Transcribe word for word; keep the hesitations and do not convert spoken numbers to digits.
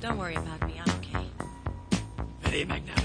Don't worry about me. I'm okay. Very magnanimous.